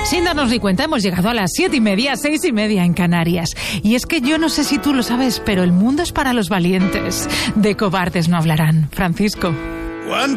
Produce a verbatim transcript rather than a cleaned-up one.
Sin darnos ni cuenta, hemos llegado a las siete y media, seis y media en Canarias. Y es que yo no sé si tú lo sabes, pero el mundo es para los valientes. De cobardes no hablarán. Francisco.